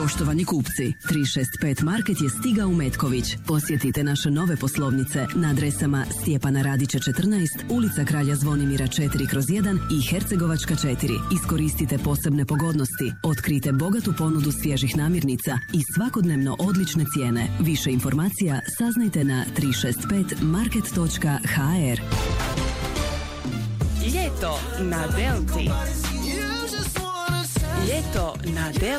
Poštovani kupci, 365 Market je stigao u Metković. Posjetite naše nove poslovnice na adresama Stjepana Radića 14, ulica Kralja Zvonimira 4/1 i Hercegovačka 4. Iskoristite posebne pogodnosti, otkrite bogatu ponudu svježih namirnica i svakodnevno odlične cijene. Više informacija saznajte na 365market.hr. Ljeto na Delti. Ljeto na Delti.